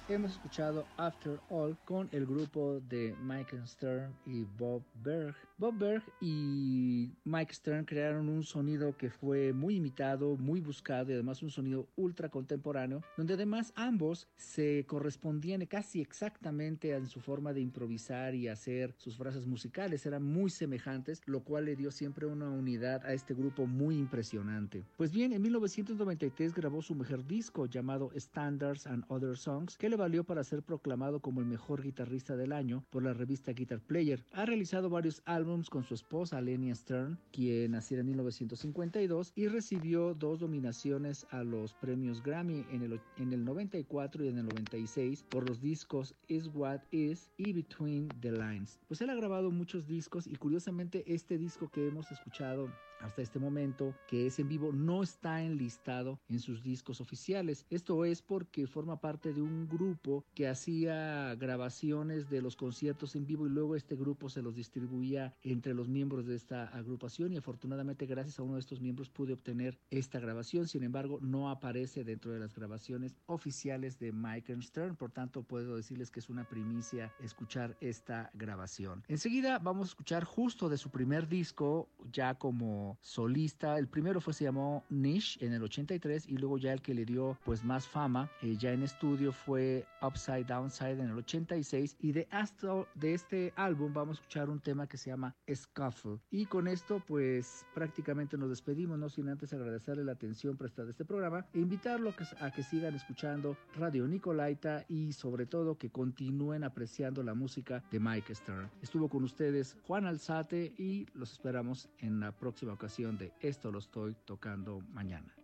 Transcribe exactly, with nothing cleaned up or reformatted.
hemos escuchado After All con el grupo de Mike Stern y Bob Berg. Bob Berg y Mike Stern crearon un sonido que fue muy imitado, muy buscado y además un sonido ultra contemporáneo, donde además ambos se correspondían casi exactamente en su forma de improvisar y hacer sus frases musicales, eran muy semejantes, lo cual le dio siempre una unidad a este grupo muy impresionante. Pues bien, en mil novecientos noventa y tres grabó su mejor disco llamado Standards and Other Songs, que le valió para ser proclamado como el mejor guitarrista del año por la revista Guitar Player. Ha realizado varios álbumes con su esposa Lenia Stern, quien nació en mil novecientos cincuenta y dos, y recibió dos nominaciones a los premios Grammy en el, en el noventa y cuatro y en el noventa y seis por los discos Is What Is y Between the Lines. Pues él ha grabado muchos discos y curiosamente este disco que hemos escuchado hasta este momento, que es en vivo, no está enlistado en sus discos oficiales. Esto es porque forma parte de un grupo que hacía grabaciones de los conciertos en vivo y luego este grupo se los distribuía entre los miembros de esta agrupación y afortunadamente gracias a uno de estos miembros pude obtener esta grabación. Sin embargo, no aparece dentro de las grabaciones oficiales de Mike Stern, por tanto puedo decirles que es una primicia escuchar esta grabación. Enseguida vamos a escuchar justo de su primer disco ya como solista. El primero fue se llamó Niche en el ochenta y tres y luego ya el que le dio pues más fama eh, ya en estudio fue Upside Downside en el ochenta y seis y de, hasta, de este álbum vamos a escuchar un tema que se llama Scuffle y con esto pues prácticamente nos despedimos, no sin antes agradecerle la atención prestada a este programa e invitarlos a que sigan escuchando Radio Nicolaita y sobre todo que continúen apreciando la música de Mike Stern. Estuvo con ustedes Juan Alzate y los esperamos en la próxima ocasión de Esto lo estoy tocando mañana.